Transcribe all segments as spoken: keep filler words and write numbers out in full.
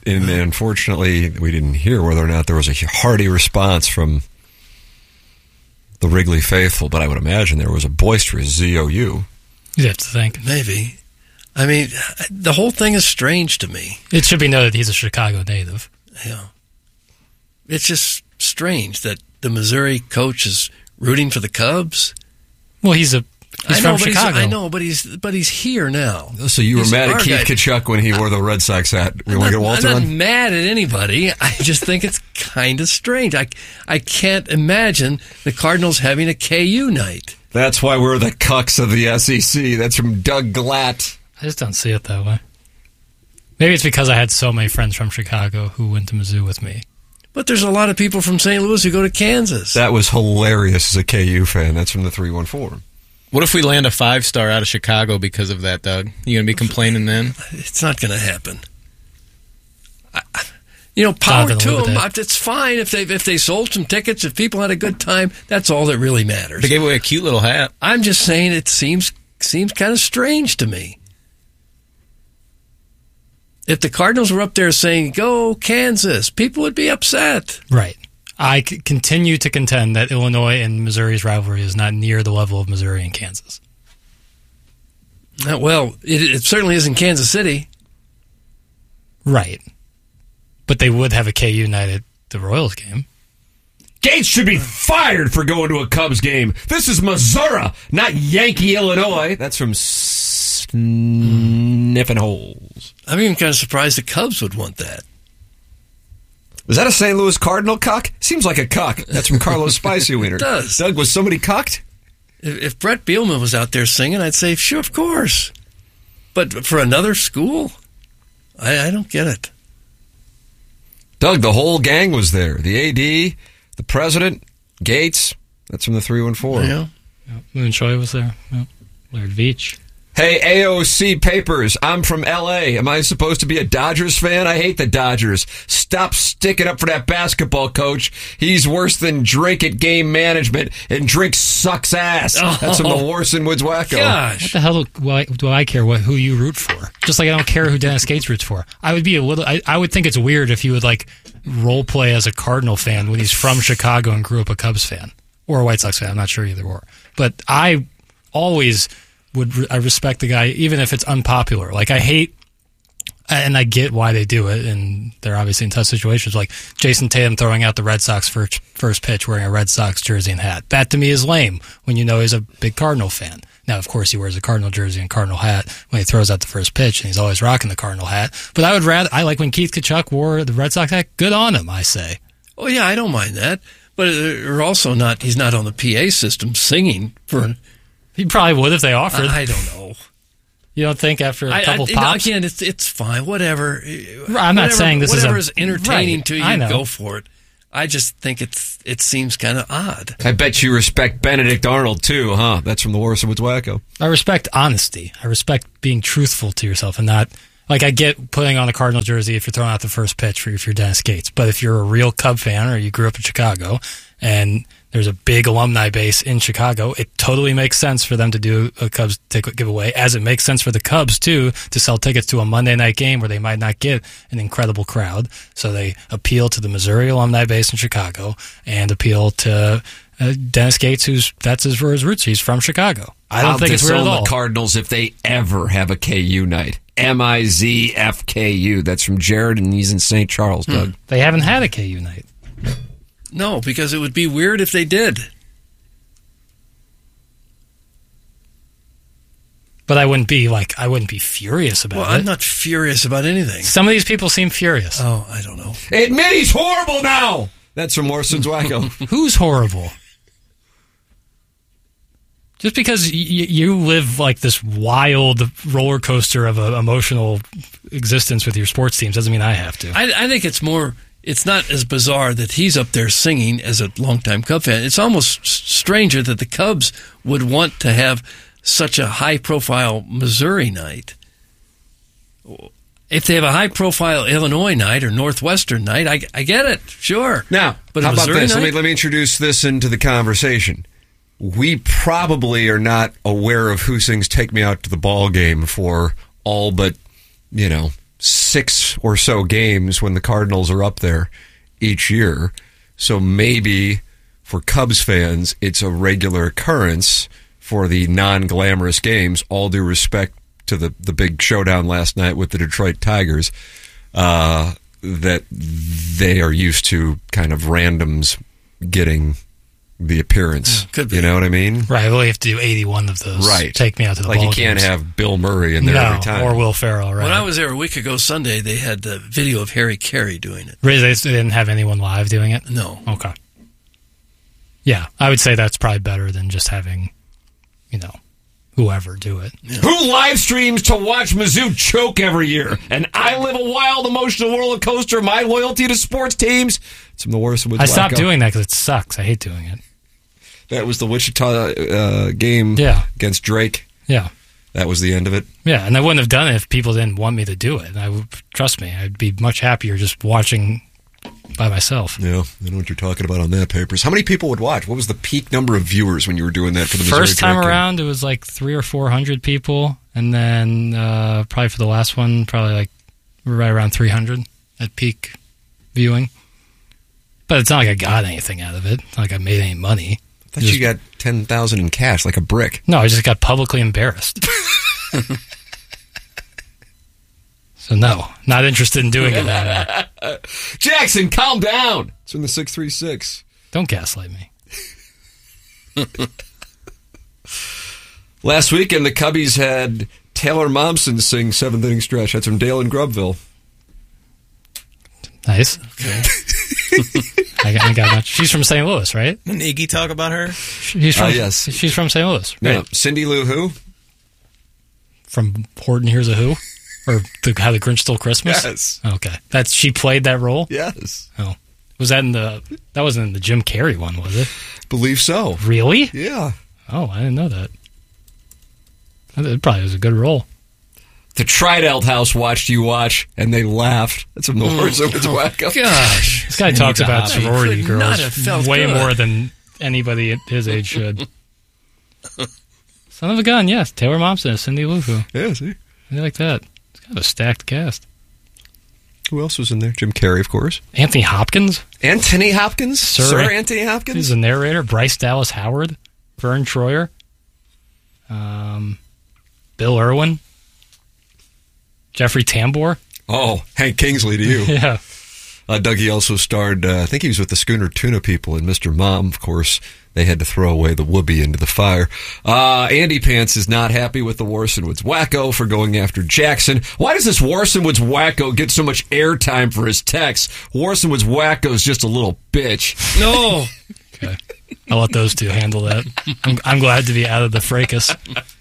and unfortunately, we didn't hear whether or not there was a hearty response from the Wrigley faithful, but I would imagine there was a boisterous Z O U. You'd have to think. Maybe. I mean, the whole thing is strange to me. It should be noted he's a Chicago native. Yeah. It's just strange that the Missouri coach is rooting for the Cubs. Well, he's a he's I know, from but Chicago. He's, I know, but he's but he's here now. So you were He's mad at our Keith guy. Kachuk when he wore the Red Sox hat. We want to get Walter I'm not on? mad at anybody. I just think it's kind of strange. I, I can't imagine the Cardinals having a K U night. That's why we're the cucks of the S E C. That's from Doug Glatt. I just don't see it that way. Maybe it's because I had so many friends from Chicago who went to Mizzou with me. But there's a lot of people from Saint Louis who go to Kansas. That was hilarious as a K U fan. That's from the three one four. What if we land a five-star out of Chicago because of that, Doug? You going to be complaining then? It's not going to happen. I, you know, power to them. It's fine if they if they sold some tickets, if people had a good time. That's all that really matters. They gave away a cute little hat. I'm just saying it seems seems kind of strange to me. If the Cardinals were up there saying, go Kansas, people would be upset. Right. I c- continue to contend that Illinois and Missouri's rivalry is not near the level of Missouri and Kansas. Uh, well, it, it certainly is in Kansas City. Right. But they would have a K U night at the Royals game. Gates should be fired for going to a Cubs game. This is Missouri, not Yankee, Illinois. That's from Sniffin' Holes. I'm even kind of surprised the Cubs would want that. Was that a Saint Louis Cardinal cuck? Seems like a cuck. That's from Carlos Spicy Wiener. It does. Doug, was somebody cucked? If, if Brett Bielema was out there singing, I'd say, sure, of course. But for another school, I, I don't get it. Doug, the whole gang was there. The A D, the president, Gates. That's from the three one four. Yeah. Yep. Moon Choi was there. Yep. Laird Veach. Hey, A O C Papers, I'm from L A. Am I supposed to be a Dodgers fan? I hate the Dodgers. Stop sticking up for that basketball coach. He's worse than Drink at Game Management, and Drink sucks ass. Oh. That's from the Warson Woods Wacko. Gosh. What the hell do, why, do I care what, who you root for? Just like I don't care who Dennis Gates roots for. I would be a little. I, I would think it's weird if he would like role play as a Cardinal fan when he's from Chicago and grew up a Cubs fan or a White Sox fan. I'm not sure either or. But I always would. I respect the guy even if it's unpopular. Like I hate. And I get why they do it, and they're obviously in tough situations. Like Jason Tatum throwing out the Red Sox first, first pitch wearing a Red Sox jersey and hat. That to me is lame when you know he's a big Cardinal fan. Now, of course, he wears a Cardinal jersey and Cardinal hat when he throws out the first pitch, and he's always rocking the Cardinal hat. But I would rather, I like when Keith Kachuk wore the Red Sox hat. Good on him, I say. Oh, yeah, I don't mind that. But uh, also not, he's not on the P A system singing for. He probably would if they offered. I, I don't know. You don't think after a I, couple I, pops? Again, it's it's fine. Whatever. I'm not whatever, saying this is a- whatever is entertaining right, to you. I know. Go for it. I just think it's it seems kind of odd. I bet you respect Benedict Arnold, too, huh? That's from the Warson Woods Wacko. I respect honesty. I respect being truthful to yourself and not, like I get putting on a Cardinal jersey if you're throwing out the first pitch for if you're Dennis Gates. But if you're a real Cub fan or you grew up in Chicago and there's a big alumni base in Chicago, it totally makes sense for them to do a Cubs ticket giveaway, as it makes sense for the Cubs, too, to sell tickets to a Monday night game where they might not get an incredible crowd. So they appeal to the Missouri alumni base in Chicago and appeal to uh, Dennis Gates, who's that's his, for his roots. He's from Chicago. I don't I'll think it's weird at disown all. the Cardinals if they ever have a K U night. M I Z F K U. That's from Jared, and he's in Saint Charles, Doug. Hmm. They haven't had a K U night. No, because it would be weird if they did. But I wouldn't be like I wouldn't be furious about Well, it. I'm not furious about anything. Some of these people seem furious. Oh, I don't know. Admit he's horrible now! That's from Morson's Wacko. Who's horrible? Just because y- y- you live like this wild roller coaster of an emotional existence with your sports teams doesn't mean I have to. I, I think it's more. It's not as bizarre that he's up there singing as a longtime Cub fan. It's almost s- stranger that the Cubs would want to have such a high-profile Missouri night. If they have a high-profile Illinois night or Northwestern night, I, I get it, sure. Now, but a how about Missouri this? Let me, night? let me introduce this into the conversation. We probably are not aware of who sings Take Me Out to the Ball Game for all but, you know, six or so games when the Cardinals are up there each year. So maybe for Cubs fans, it's a regular occurrence for the non-glamorous games, all due respect to the, the big showdown last night with the Detroit Tigers, uh, that they are used to kind of randoms getting the appearance. Yeah, could be. You know what I mean? Right, well, you have to do eighty-one of those. Right. Take me out to the Like ball you can't games. have Bill Murray in there no, every time. or Will Ferrell, right? When I was there a week ago Sunday, they had the video of Harry Carey doing it. Really, they didn't have anyone live doing it? No. Okay. Yeah, I would say that's probably better than just having, you know, whoever do it. Yeah. Who live streams to watch Mizzou choke every year? And I live a wild, emotional roller coaster. My loyalty to sports teams. It's from the worst. I stopped doing that because it sucks. I hate doing it. That was the Wichita uh, game Yeah. against Drake. Yeah. That was the end of it. Yeah, and I wouldn't have done it if people didn't want me to do it. And I would, trust me, I'd be much happier just watching by myself. Yeah, I know what you're talking about on that, Papers. How many people would watch? What was the peak number of viewers when you were doing that for the Missouri First time Drake game? around, it was like three or four hundred people, and then uh, probably for the last one, probably like right around three hundred at peak viewing. But it's not like I got anything out of it. It's not like I made any money. I thought you got ten thousand in cash, like a brick. No, I just got publicly embarrassed. So no, not interested in doing it that way. Jackson, calm down. It's in the six three six. Don't gaslight me. Last weekend, the Cubbies had Taylor Momsen sing Seventh Inning Stretch. That's from Dale in Grubville. Nice. Okay. I got, I got much. She's from Saint Louis, right? Didn't Iggy talk about her? She's from, Uh, yes. She's from Saint Louis, right? Yeah. Cindy Lou Who? From Horton Hears a Who? Or the, How the Grinch Stole Christmas? Yes. Okay. That's she played that role? Yes. Oh. Was that in the that wasn't in the Jim Carrey one, was it? Believe so. Really? Yeah. Oh, I didn't know that. It probably was a good role. The Tridelt House watched you watch, and they laughed. That's from the Horse of its Wacko. Gosh. This guy talks about hobby. sorority Could not girls have felt way good. more than anybody at his age should. Son of a gun, yes. Taylor Momsen is Cindy Lou Who. Yeah, see? I like that. It's kind of a stacked cast. Who else was in there? Jim Carrey, of course. Anthony Hopkins, Anthony Hopkins? Sir, Sir Anthony he's Hopkins? the narrator. Bryce Dallas Howard, Vern Troyer, um, Bill Irwin, Jeffrey Tambor. Oh, Hank Kingsley to you. Yeah. Uh, Dougie also starred, uh, I think he was with the Schooner Tuna people in Mister Mom, of course. They had to throw away the whoopee into the fire. Uh, Andy Pants is not happy with the Warson Woods Wacko for going after Jackson. Why does this Warson Woods Wacko get so much airtime for his texts? Warson Woods Wacko is just a little bitch. No. Okay. I'll let those two handle that. I'm, I'm glad to be out of the fracas.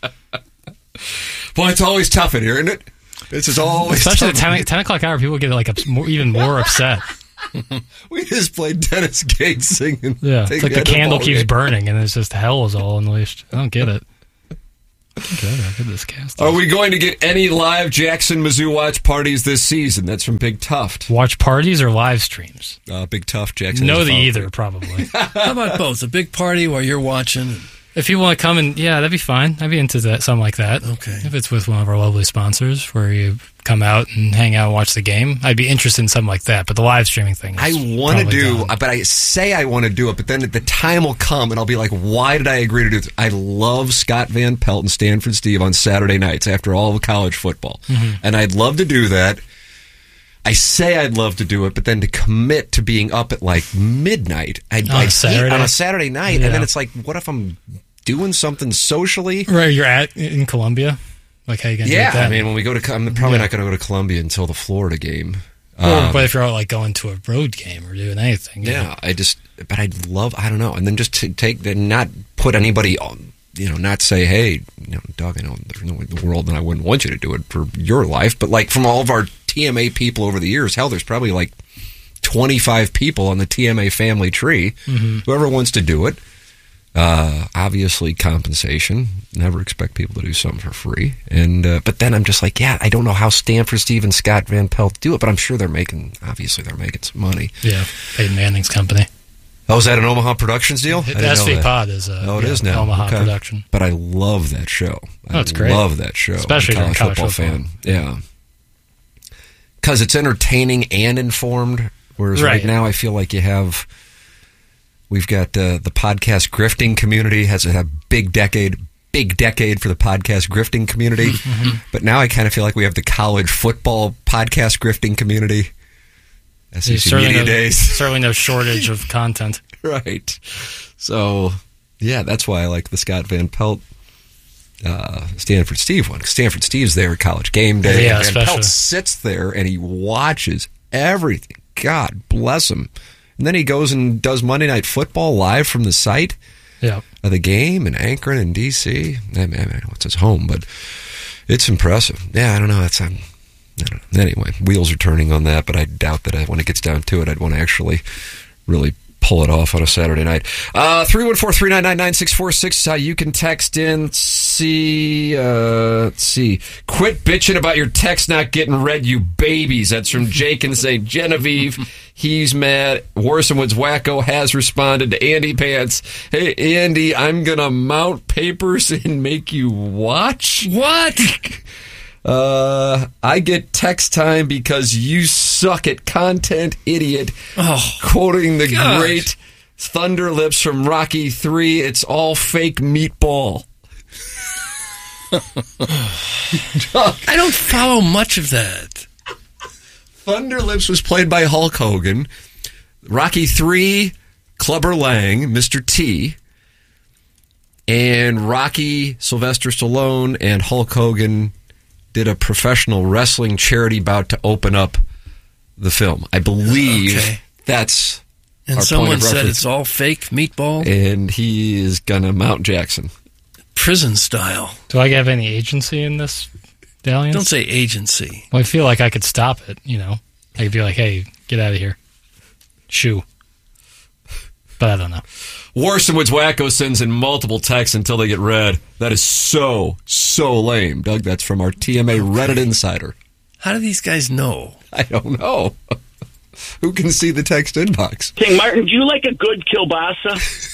Boy, it's always tough in here, isn't it? This is always Especially tough. at ten, ten o'clock hour, people get like ups, more, even more upset. We just played Dennis Gates singing. Yeah, Take it's like the that to candle ball keeps game. burning, and it's just hell is all unleashed. I don't get it. Okay, I get this cast. Are we going to get any live Jackson Mizzou watch parties this season? That's from Big Tuft. Watch parties or live streams? Uh, Big Tuft, Jackson. No, is the followed. either probably. How about both? A big party while you're watching. If you want to come and yeah, that'd be fine. I'd be into that, something like that. Okay. If it's with one of our lovely sponsors, where you come out and hang out and watch the game, I'd be interested in something like that. But the live streaming thing, is I want to probably do, done. but I say I want to do it, but then the time will come and I'll be like, why did I agree to do this? I love Scott Van Pelt and Stanford Steve on Saturday nights after all of college football. Mm-hmm. And I'd love to do that. I say I'd love to do it, but then to commit to being up at like midnight I'd, On a I'd hate- Saturday? on a Saturday night, Yeah. and then it's like, what if I'm doing something socially? Right, you're at in Columbia. Like how you gonna Yeah, do that? I mean, when we go to, I'm probably Yeah. not going to go to Columbia until the Florida game. Or, Um, but if you're out like going to a road game or doing anything, Yeah, I just, but I'd love, I don't know, and then just to take, and not put anybody on, you know, not say, hey, you know, Doug, I know there's no way in the world, and I wouldn't want you to do it for your life, but like from all of our T M A people over the years, hell, there's probably like twenty-five people on the T M A family tree. Mm-hmm. Whoever wants to do it, uh, obviously compensation. Never expect people to do something for free. And uh, but then I'm just like, yeah, I don't know how Stanford Steve and Scott Van Pelt do it, but I'm sure they're making, obviously they're making some money. yeah, Peyton Manning's company. Oh, is that an Omaha Productions deal? I The didn't know S V that. Pod is a Oh, it yeah, is now. Omaha Okay. production. But I love that show. Oh, it's I great. love that show. Especially I'm a during college football. fan. Yeah. because it's entertaining and informed. Whereas right. right now, I feel like you have, we've got uh, the podcast grifting community has a, a big decade, big decade for the podcast grifting community. Mm-hmm. But now I kind of feel like we have the college football podcast grifting community. S E C Media no, Days. Certainly no shortage of content. Right. So, yeah, that's why I like the Scott Van Pelt uh, Stanford Steve one. Stanford Steve's there at College Game Day. Yeah, Van especially. Pelt sits there and he watches everything. God bless him. And then he goes and does Monday Night Football live from the site yeah. of the game in Akron and D C. I mean, I know it's his home, but it's impressive. Yeah, I don't know. It's um, I don't know. Anyway, wheels are turning on that, but I doubt that I, when it gets down to it, I'd want to actually really pull it off on a Saturday night. Uh, three one four, three nine nine, nine six four six is how you can text in. See, uh, let's see. Quit bitching about your text not getting read, you babies. That's from Jake in Saint Genevieve. He's mad. Warson Woods Wacko has responded to Andy Pants. Hey, Andy, I'm going to mount papers and make you watch. What? Uh, I get text time because you suck at content, idiot. Oh, quoting the gosh. great Thunder Lips from Rocky three. It's all fake meatball. I don't follow much of that. Thunder Lips was played by Hulk Hogan. Rocky three, Clubber Lang, Mister T. And Rocky, Sylvester Stallone, and Hulk Hogan did a professional wrestling charity bout to open up the film. I believe okay. that's and our someone point of said reference. It's all fake meatball. And he is gonna mount Jackson. Prison style. Do I have any agency in this dalliance? Don't say agency. Well, I feel like I could stop it, you know. I could be like, hey, get out of here. Shoo. But I don't know. Warson Woods Wacko sends in multiple texts until they get read. That is so, so lame. Doug, that's from our T M A Reddit Insider. How do these guys know? I don't know. Who can see the text inbox? King Martin, do you like a good kielbasa?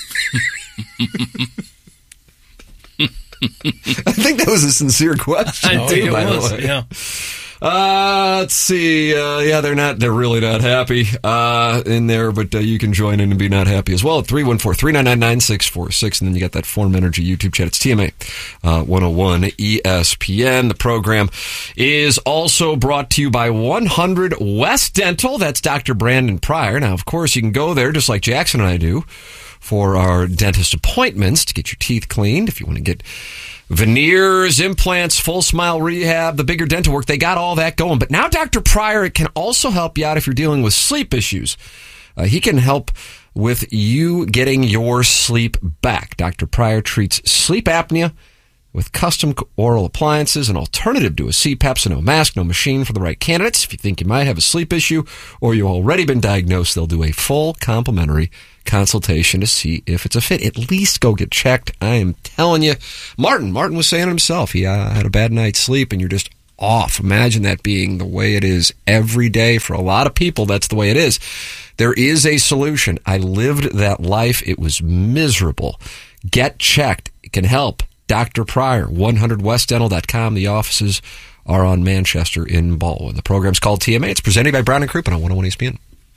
I think that was a sincere question. I think too, it by the was, way. yeah. Uh, let's see. Uh, yeah, they're not, they're really not happy, uh, in there, but, uh, you can join in and be not happy as well at three one four, three nine nine, nine six four six. And then you got that Form Energy YouTube chat. It's T M A, uh, one oh one E S P N. The program is also brought to you by one hundred West Dental. That's Doctor Brandon Pryor. Now, of course, you can go there just like Jackson and I do for our dentist appointments to get your teeth cleaned. If you want to get veneers, implants, full smile rehab, the bigger dental work, they got all that going. But now Doctor Pryor can also help you out if you're dealing with sleep issues. Uh, he can help with you getting your sleep back. Doctor Pryor treats sleep apnea with custom oral appliances, an alternative to a C PAP, so no mask, no machine for the right candidates. If you think you might have a sleep issue or you've already been diagnosed, they'll do a full complimentary consultation to see if it's a fit. At least go get checked. I am telling you. Martin, Martin was saying it himself. He uh, had a bad night's sleep and you're just off. Imagine that being the way it is every day. For a lot of people, that's the way it is. There is a solution. I lived that life. It was miserable. Get checked. It can help. Doctor Pryor, one hundred west dental dot com. The offices are on Manchester in Baldwin. The program's called T M A. It's presented by Brown and Crouppen on one oh one E S P N.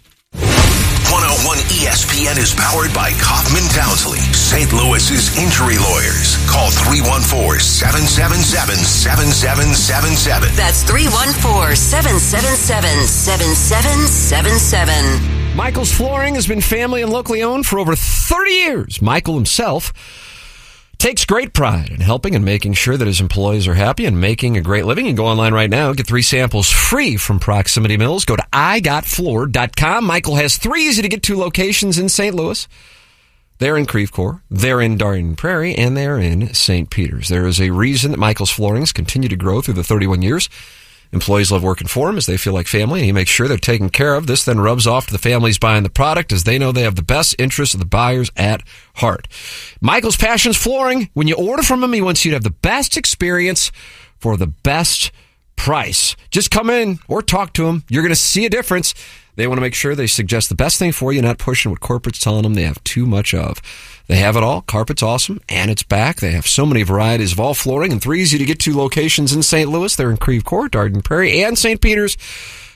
one oh one E S P N is powered by Kaufman Townsley, Saint Louis's injury lawyers. Call three one four, seven seven seven, seven seven seven seven. That's three one four, seven seven seven, seven seven seven seven. Michael's Flooring has been family and locally owned for over thirty years. Michael himself takes great pride in helping and making sure that his employees are happy and making a great living. You can go online right now, get three samples free from Proximity Mills. Go to I got floored dot com. Michael has three easy-to-get-to locations in Saint Louis. They're in Creve Coeur, they're in Darien Prairie, and they're in Saint Peters. There is a reason that Michael's Floorings continue to grow through the thirty-one years. Employees love working for him as they feel like family, and he makes sure they're taken care of. This then rubs off to the families buying the product as they know they have the best interests of the buyers at heart. Michael's Passion's Flooring. When you order from him, he wants you to have the best experience for the best price. Just come in or talk to him. You're going to see a difference. They want to make sure they suggest the best thing for you, not pushing what corporate's telling them they have too much of. They have it all. Carpet's awesome, and it's back. They have so many varieties of all flooring and three easy-to-get-to locations in Saint Louis. They're in Creve Coeur, Darden Prairie, and Saint Peters.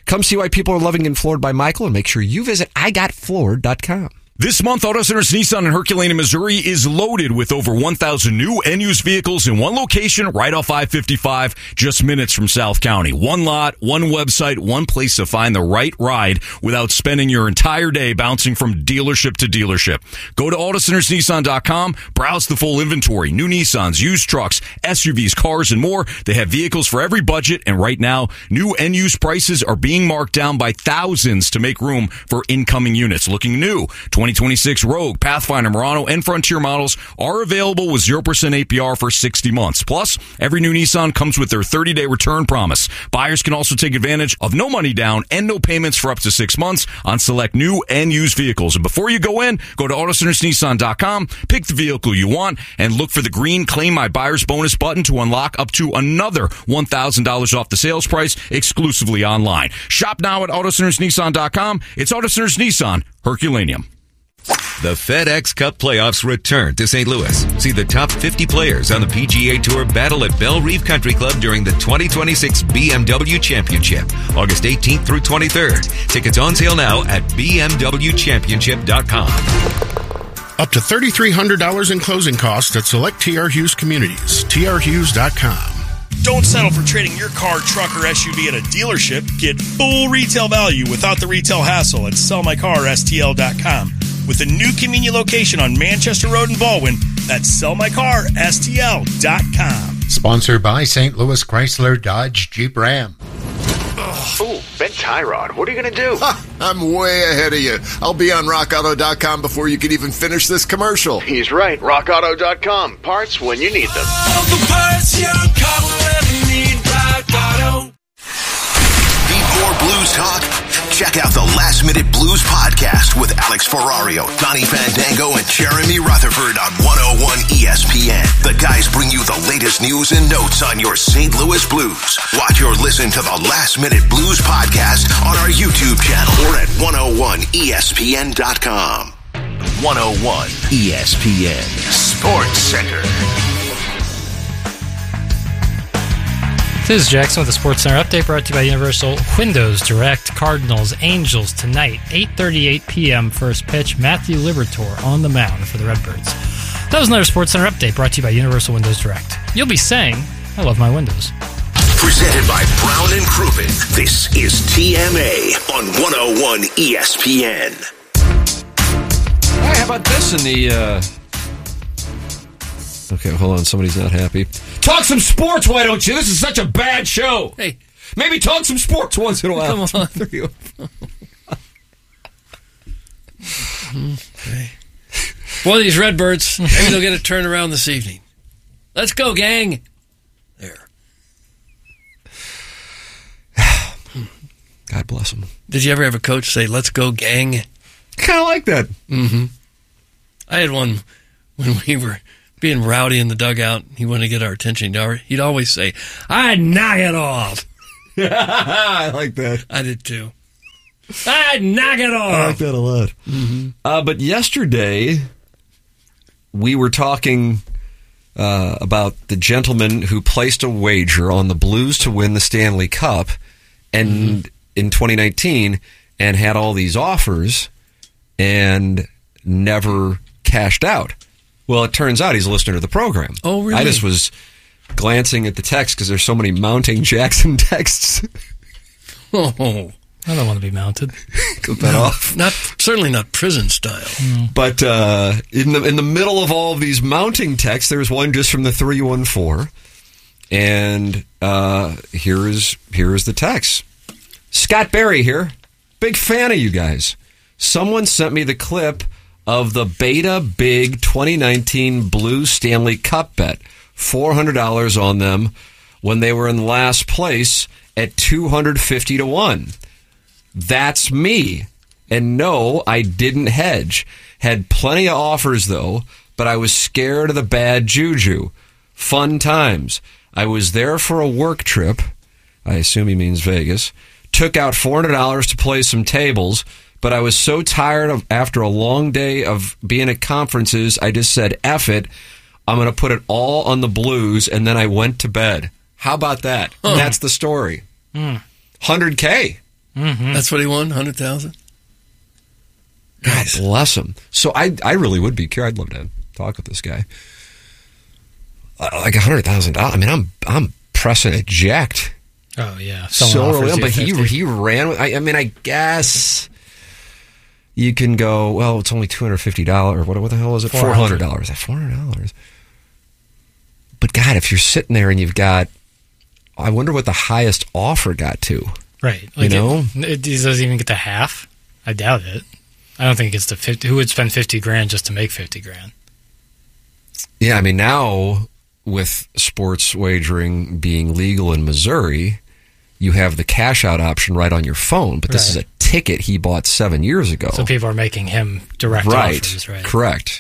Come see why people are loving and floored by Michael, and make sure you visit I got floored dot com. This month, Auto Centers Nissan in Herculaneum, Missouri is loaded with over one thousand new and used vehicles in one location right off I fifty-five, just minutes from South County. One lot, one website, one place to find the right ride without spending your entire day bouncing from dealership to dealership. Go to Auto Centers Nissan dot com, browse the full inventory, new Nissans, used trucks, S U Vs, cars, and more. They have vehicles for every budget, and right now, new and used prices are being marked down by thousands to make room for incoming units. Looking new, twenty twenty-six Rogue, Pathfinder, Murano, and Frontier models are available with zero percent A P R for sixty months. Plus, every new Nissan comes with their thirty-day return promise. Buyers can also take advantage of no money down and no payments for up to six months on select new and used vehicles. And before you go in, go to Auto Centers Nissan dot com, pick the vehicle you want, and look for the green Claim My Buyer's Bonus button to unlock up to another one thousand dollars off the sales price exclusively online. Shop now at Auto Centers Nissan dot com. It's Auto Centers Nissan, Herculaneum. The FedEx Cup playoffs return to Saint Louis. See the top fifty players on the P G A Tour battle at Belle Reve Country Club during the twenty twenty-six B M W Championship, August eighteenth through twenty-third. Tickets on sale now at B M W championship dot com. Up to three thousand three hundred dollars in closing costs at select T R Hughes communities. T R Hughes dot com. Don't settle for trading your car, truck, or S U V at a dealership. Get full retail value without the retail hassle at sell my car S T L dot com. With a new convenient location on Manchester Road in Baldwin, that's sell my car S T L dot com. Sponsored by Saint Louis Chrysler Dodge Jeep Ram. Oh, Ben Tyrod, what are you going to do? Ha, I'm way ahead of you. I'll be on rock auto dot com before you can even finish this commercial. He's right. rock auto dot com. Parts when you need them. All the parts your car will ever need. Rock Auto. Need more blues talk? Check out the Last Minute Blues podcast with Alex Ferrario, Donnie Fandango, and Jeremy Rutherford on one oh one E S P N. The guys bring you the latest news and notes on your Saint Louis Blues. Watch or listen to the Last Minute Blues podcast on our YouTube channel or at one oh one E S P N dot com. one oh one E S P N Sports Center. This is Jackson with the Sports Center update brought to you by Universal Windows Direct. Cardinals, Angels tonight, eight thirty-eight p.m. first pitch. Matthew Liberatore on the mound for the Redbirds. That was another Sports Center update brought to you by Universal Windows Direct. You'll be saying, I love my windows. Presented by Brown and Crouppen. This is T M A on one oh one E S P N. Hey, how about this in the... Uh... Okay, hold on. Somebody's not happy. Talk some sports, why don't you? This is such a bad show. Hey. Maybe talk some sports once in a while. Come on. Okay. Well, these Redbirds, maybe they'll get it turned around this evening. Let's go, gang. There. God bless them. Did you ever have a coach say, let's go, gang? Kind of like that. Mm-hmm. I had one when we were being rowdy in the dugout. He wanted to get our attention. He'd always say, I'd knock it off. I like that. I did too. I'd knock it off. I like that a lot. Mm-hmm. Uh, but yesterday, we were talking uh, about the gentleman who placed a wager on the Blues to win the Stanley Cup and mm-hmm. in twenty nineteen and had all these offers and never cashed out. Well, it turns out he's a listener to the program. Oh, really? I just was glancing at the text because there's so many mounting Jackson texts. Oh, I don't want to be mounted. Cut that no, off. Not certainly not prison style. Mm. But uh, in the in the middle of all of these mounting texts, there was one just from the three one four, and uh, here is here is the text. Scott Barry here, big fan of you guys. Someone sent me the clip of the Beta Big twenty nineteen Blues Stanley Cup bet. four hundred dollars on them when they were in last place at two hundred fifty to one. That's me. And no, I didn't hedge. Had plenty of offers, though, but I was scared of the bad juju. Fun times. I was there for a work trip. I assume he means Vegas. Took out four hundred dollars to play some tables, but I was so tired of after a long day of being at conferences, I just said, F it. I'm going to put it all on the Blues, and then I went to bed. How about that? Huh. That's the story. Mm. one hundred K. Mm-hmm. That's what he won, one hundred thousand God bless him. So I I really would be curious. I'd love to talk with this guy. Uh, like one hundred thousand dollars. I mean, I'm I'm pressing eject. Oh, yeah. So Someone offers early on, you but he fifty. he ran with, I, I mean, I guess you can go, well, it's only two hundred fifty dollars. What, what the hell is it? four hundred dollars. four hundred dollars. But God, if you're sitting there and you've got, I wonder what the highest offer got to. Right. You know? It, it doesn't even get to half. I doubt it. I don't think it gets to fifty. Who would spend fifty grand just to make fifty grand? Yeah, I mean, now with sports wagering being legal in Missouri, you have the cash out option right on your phone, but this Right. is a ticket he bought seven years ago. So people are making him direct right. offers, right? Correct.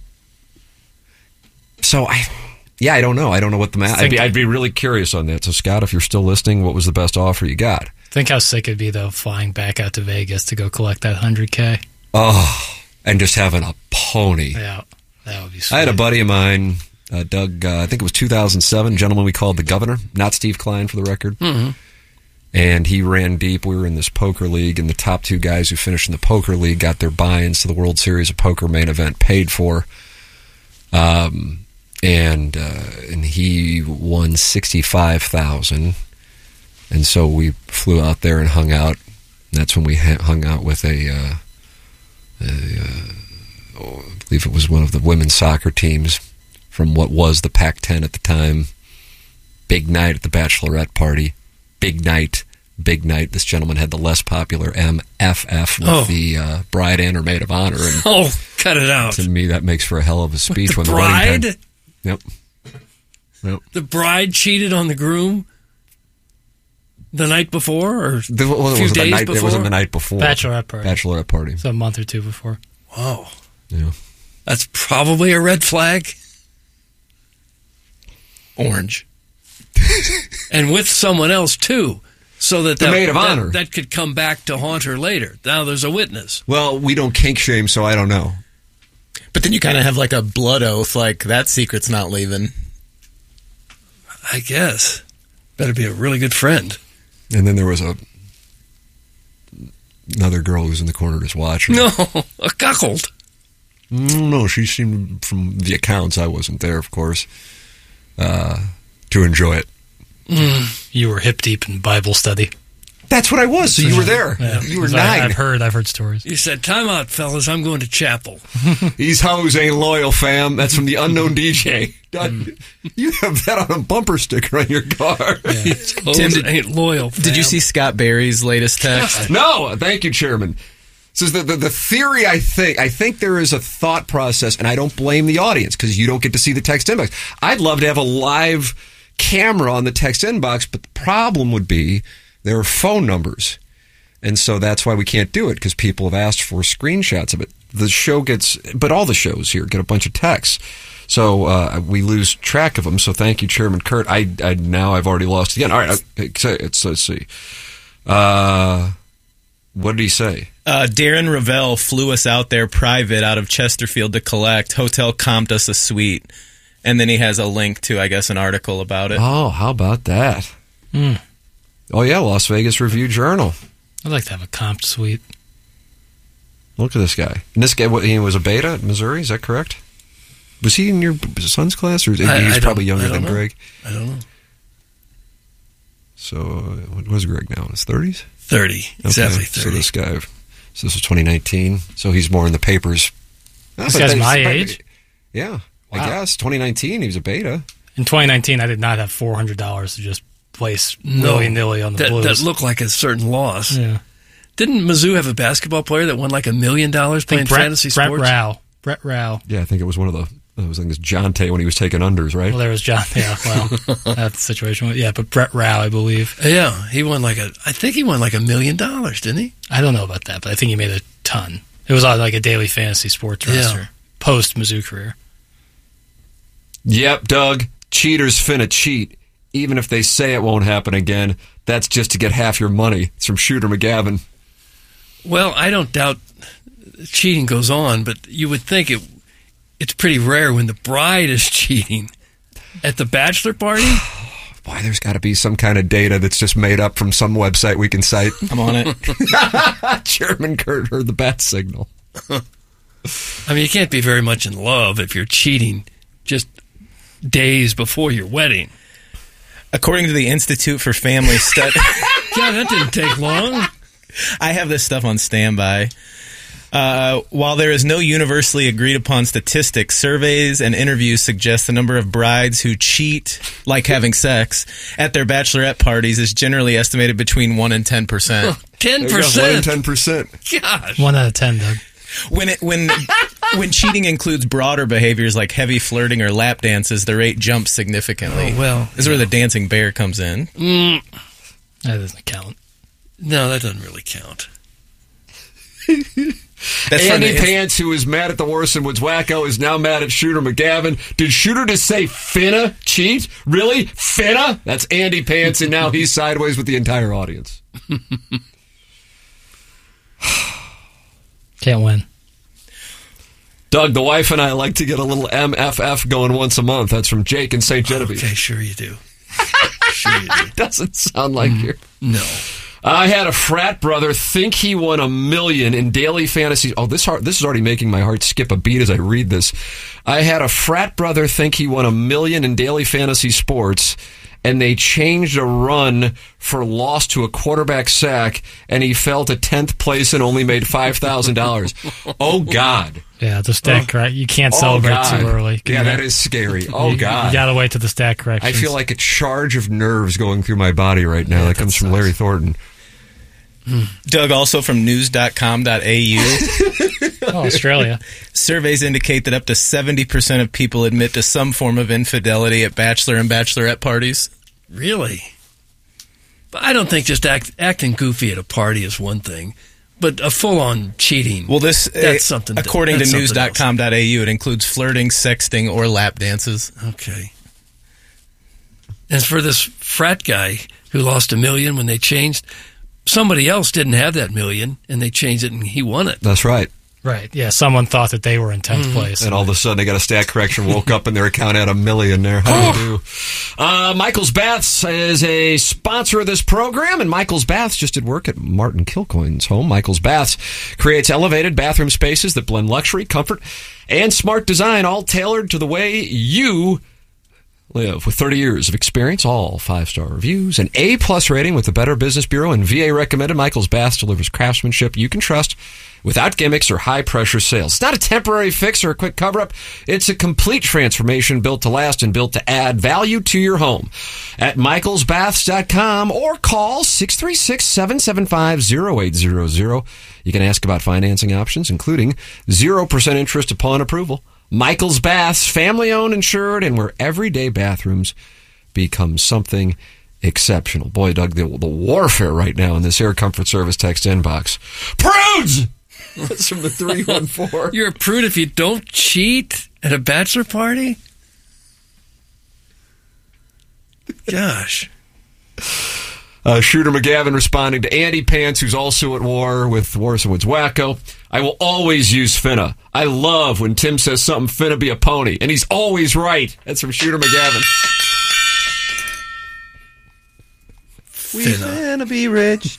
So I, yeah, I don't know. I don't know what the math. I'd Think- be, I'd be really curious on that. So Scott, if you're still listening, what was the best offer you got? Think how sick it'd be though, flying back out to Vegas to go collect that hundred k. Oh, and just having a pony. Yeah, that would be sweet. I had a buddy of mine, uh, Doug. Uh, I think it was two thousand seven. Gentleman we called the Governor, not Steve Klein for the record. Mm-hmm. And he ran deep. We were in this poker league, and the top two guys who finished in the poker league got their buy-ins to the World Series of Poker main event paid for. Um, and uh, and he won sixty-five thousand. And so we flew out there and hung out. And that's when we ha- hung out with a, uh, a uh, oh, I believe it was one of the women's soccer teams from what was the Pac ten at the time. Big night at the bachelorette party. Big night, big night. This gentleman had the less popular M F F with Oh. the uh, bride and her maid of honor. And Oh, cut it out. to me, that makes for a hell of a speech. The when the bride? wedding time. Yep. Yep. The bride cheated on the groom the night before, or The, well, a it few wasn't the days night, before? It wasn't the night before. Bachelorette party. Bachelorette party. So a month or two before. Wow. Yeah. That's probably a red flag. Orange. And with someone else, too. So that The that, maid of that, honor. that could come back to haunt her later. Now there's a witness. Well, we don't kink shame, so I don't know. But then you kind of have like a blood oath, like that secret's not leaving. I guess. Better be a really good friend. And then there was a another girl who was in the corner just watching. No, a cuckold. No, she seemed, from the accounts, I wasn't there, of course, uh, to enjoy it. Mm, you were hip deep in Bible study. That's what I was. So you were there. Yeah. You were I- nine. I've heard. I've heard stories. You said, "Time out, fellas. I'm going to chapel." These hoes ain't loyal, fam. That's from the Unknown D J. God, you have that on a bumper sticker on your car. These hoes Tim, did- ain't loyal. Did you fam. see Scott Barry's latest text? No, thank you, Chairman. Says the, the the theory. I think I think there is a thought process, and I don't blame the audience because you don't get to see the text inbox. I'd love to have a live camera on the text inbox, but the problem would be there are phone numbers, and so that's why we can't do it because people have asked for screenshots of it. The show gets, but all the shows here get a bunch of texts, so uh, we lose track of them. So thank you, Chairman Kurt. I, I now I've already lost again. All right, it's, it's, let's see. Uh, what did he say? Uh, Darren Ravel flew us out there private out of Chesterfield to collect. Hotel comped us a suite. And then he has a link to, I guess, an article about it. Oh, how about that? Mm. Oh, yeah, Las Vegas Review-Journal. I'd like to have a comped suite. Look at this guy. And this guy, what, he was a beta at Missouri, is that correct? Was he in your son's class? Or I- he's I probably don't- younger I don't than know. Greg? I don't know. So, uh, what was Greg now? In his thirties? thirty. Exactly So thirty. this guy, so this was twenty nineteen. So he's more in the papers. No, This but guy's that's- my age? Yeah, Wow. I guess. twenty nineteen, he was a beta. In twenty nineteen, I did not have four hundred dollars to just place No, willy-nilly on the that, Blues. that looked like a certain loss. Yeah. Didn't Mizzou have a basketball player that won like a million dollars I playing think Brett, fantasy Brett sports? Rao. Brett Rao. Yeah, I think it was one of the, it was like this Jonte when he was taking unders, right? Well, there was John. Yeah, well, that's the situation. Yeah, but Brett Rao, I believe. Yeah, he won like a. I think he won like a million dollars, didn't he? I don't know about that, but I think he made a ton. It was on like a daily fantasy sports Yeah. roster post Mizzou career. Yep, Doug. Cheaters finna cheat. Even if they say it won't happen again, that's just to get half your money. It's from Shooter McGavin. Well, I don't doubt cheating goes on, but you would think it. It's pretty rare when the bride is cheating at the bachelor party. Boy, there's got to be some kind of data that's just made up from some website we can cite. I'm on it. Chairman Kurt heard the bat signal. I mean, you can't be very much in love if you're cheating just days before your wedding. According to the Institute for Family Studies... Yeah, that didn't take long. I have this stuff on standby. Uh, while there is no universally agreed upon statistics, surveys and interviews suggest the number of brides who cheat, like having sex, at their bachelorette parties is generally estimated between one and ten percent. ten percent? one and ten percent. Gosh. One out of ten, Doug. When it when when cheating includes broader behaviors like heavy flirting or lap dances, the rate jumps significantly. Oh, well. This is where the dancing bear comes in. Mm. That doesn't count. No, that doesn't really count. That's Andy the, Pants, who is mad at the Orson Woods wacko, is now mad at Shooter McGavin. Did Shooter just say finna cheat? Really? Finna? That's Andy Pants, and now he's sideways with the entire audience. Can't win. Doug, the wife and I like to get a little M F F going once a month. That's from Jake in Saint Genevieve. Okay, sure you do. Sure you do. Doesn't sound like mm, you. No. I had a frat brother think he won a million in daily fantasy. Oh, this heart, this is already making my heart skip a beat as I read this. I had a frat brother think he won a million in daily fantasy sports, and they changed a run for loss to a quarterback sack, and he fell to tenth place and only made five thousand dollars. Oh, God. Yeah, the stat oh. correct. You can't Oh, celebrate God. too early. Yeah, that is scary. Oh, you, God. You gotta wait to the stat corrections. I feel like a charge of nerves going through my body right now. Yeah, that comes that from Larry Thornton. Doug, also from news dot com dot a u. Oh, Australia. Surveys indicate that up to seventy percent of people admit to some form of infidelity at bachelor and bachelorette parties. Really? But I don't think just act, acting goofy at a party is one thing, but a full-on cheating. Well, this that's uh, something. According that's to news dot com dot a u, else. it includes flirting, sexting, or lap dances. Okay. As for this frat guy who lost a million when they changed, somebody else didn't have that million, and they changed it, and he won it. That's right. Right. Yeah, someone thought that they were in tenth mm-hmm. place. And all of a sudden they got a stat correction, woke up and their account had a million there. How do you do? Uh, Michael's Baths is a sponsor of this program, and Michael's Baths just did work at Martin Kilcoyne's home. Michael's Baths creates elevated bathroom spaces that blend luxury, comfort, and smart design, all tailored to the way you live. With thirty years of experience, all five-star reviews, an A-plus rating with the Better Business Bureau, and V A recommended, Michael's Baths delivers craftsmanship you can trust without gimmicks or high-pressure sales. It's not a temporary fix or a quick cover-up. It's a complete transformation built to last and built to add value to your home. At michaels baths dot com or call six three six, seven seven five, zero eight zero zero. You can ask about financing options, including zero percent interest upon approval. Michael's Baths, family-owned, insured, and where everyday bathrooms become something exceptional. Boy, Doug, the, the warfare right now in this Air Comfort Service text inbox. Prudes! That's from the three one four. You're a prude if you don't cheat at a bachelor party? Gosh. Uh, Shooter McGavin responding to Andy Pants, who's also at war with Orson Woods wacko. I will always use finna. I love when Tim says something finna be a pony, and he's always right. That's from Shooter McGavin. We finna be rich.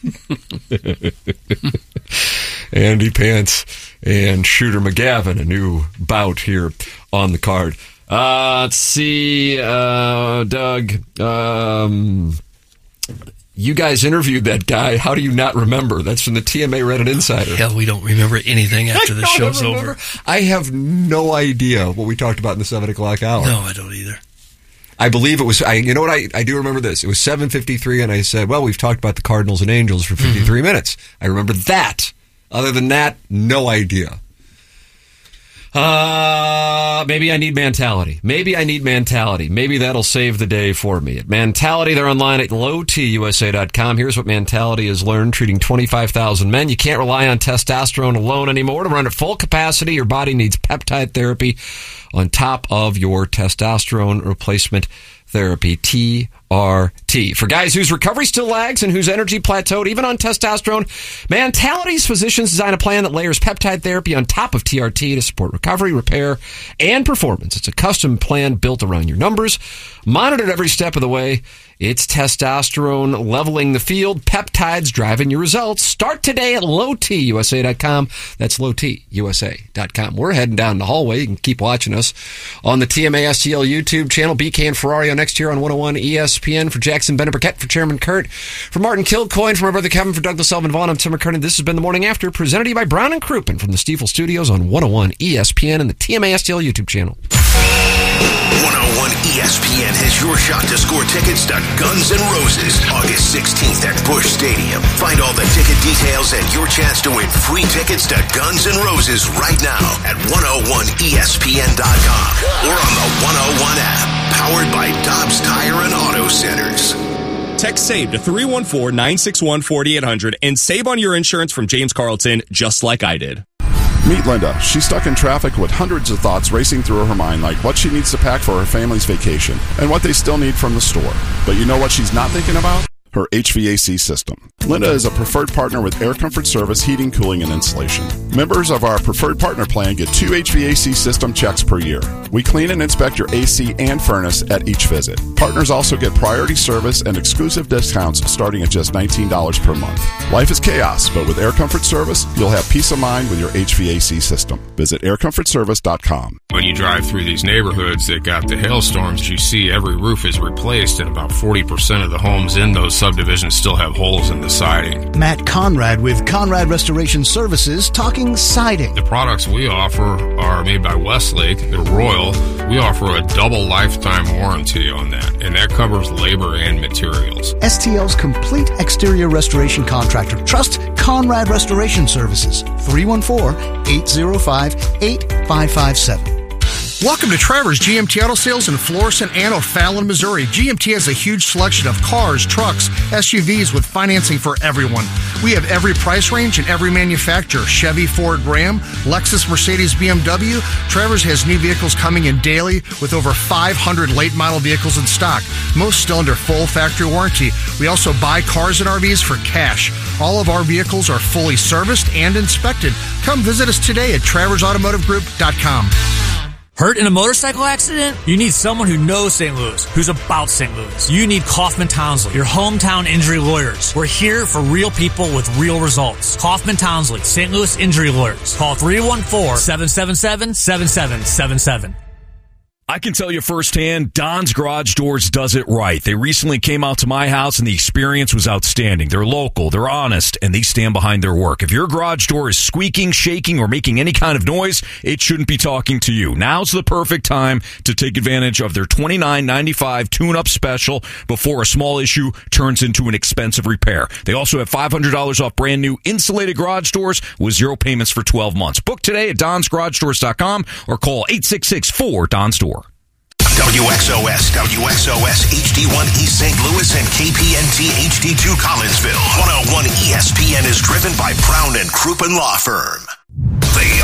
Andy Pants and Shooter McGavin, a new bout here on the card. Uh, let's see, uh, Doug. Um... You guys interviewed that guy. How do you not remember? That's from the T M A Reddit Insider. Hell, we don't remember anything after the show's over. I have no idea what we talked about in the seven o'clock hour. No, I don't either. I believe it was, I, you know what, I, I do remember this. It was seven fifty-three, and I said, well, we've talked about the Cardinals and Angels for fifty-three mm-hmm. minutes. I remember that. Other than that, no idea. Uh, maybe I need Mentality. Maybe I need Mentality. Maybe that'll save the day for me. At Mentality, they're online at low t u s a dot com. Here's what Mentality has learned treating twenty-five thousand men. You can't rely on testosterone alone anymore. To run at full capacity, your body needs peptide therapy on top of your testosterone replacement therapy, T R T. For guys whose recovery still lags and whose energy plateaued, even on testosterone, Mentality's physicians design a plan that layers peptide therapy on top of T R T to support recovery, repair, and performance. It's a custom plan built around your numbers, monitored every step of the way. It's testosterone leveling the field, peptides driving your results. Start today at low t u s a dot com. That's low t u s a dot com. We're heading down the hallway. You can keep watching us on the T M A S T L YouTube channel. B K and Ferrario next year on one oh one E S P N. For Jackson Bennett Burkett, for Chairman Kurt, for Martin Kilcoyne, for my brother Kevin, for Douglas Elvin Vaughn, I'm Tim McKernan. This has been The Morning After, presented to you by Brown and Crouppen from the Stiefel Studios on one oh one E S P N and the T M A S T L YouTube channel. one oh one E S P N has your shot to score tickets to Guns N' Roses August sixteenth at Busch Stadium. Find all the ticket details and your chance to win free tickets to Guns N' Roses right now at one oh one E S P N dot com or on the one oh one app, powered by Dobbs Tire and Auto Centers. Text SAVE to three one four, nine six one, four eight zero zero and save on your insurance from James Carlton, just like I did. Meet Linda. She's stuck in traffic with hundreds of thoughts racing through her mind, like what she needs to pack for her family's vacation and what they still need from the store. But you know what she's not thinking about? Her H V A C system. Linda is a preferred partner with Air Comfort Service Heating, Cooling, and Insulation. Members of our preferred partner plan get two H V A C system checks per year. We clean and inspect your A C and furnace at each visit. Partners also get priority service and exclusive discounts starting at just nineteen dollars per month. Life is chaos, but with Air Comfort Service, you'll have peace of mind with your H V A C system. Visit air comfort service dot com. When you drive through these neighborhoods that got the hailstorms, you see every roof is replaced and about forty percent of the homes in those subdivisions still have holes in the siding. Matt Conrad with Conrad Restoration Services talking siding. The products we offer are made by Westlake. They're Royal. We offer a double lifetime warranty on that, and that covers labor and materials. S T L's complete exterior restoration contractor. Trust Conrad Restoration Services. three one four, eight oh five, eight five five seven. Welcome to Trevor's G M T Auto Sales in Florissant and O'Fallon, Missouri. G M T has a huge selection of cars, trucks, S U Vs with financing for everyone. We have every price range and every manufacturer. Chevy, Ford, Ram, Lexus, Mercedes, B M W. Trevor's has new vehicles coming in daily with over five hundred late model vehicles in stock, most still under full factory warranty. We also buy cars and R Vs for cash. All of our vehicles are fully serviced and inspected. Come visit us today at travers automotive group dot com. Hurt in a motorcycle accident? You need someone who knows Saint Louis, who's about Saint Louis. You need Kaufman Townsley, your hometown injury lawyers. We're here for real people with real results. Kaufman Townsley, Saint Louis Injury Lawyers. Call three one four, seven seven seven, seven seven seven seven. I can tell you firsthand, Don's Garage Doors does it right. They recently came out to my house, and the experience was outstanding. They're local, they're honest, and they stand behind their work. If your garage door is squeaking, shaking, or making any kind of noise, it shouldn't be talking to you. Now's the perfect time to take advantage of their twenty-nine ninety-five tune-up special before a small issue turns into an expensive repair. They also have five hundred dollars off brand new insulated garage doors with zero payments for twelve months. Book today at dons garage doors dot com or call eight six six, four, D O N S door. W X O S, W X O S H D one East Saint Louis and K P N T H D two Collinsville. one oh one E S P N is driven by Brown and Crouppen Law Firm. They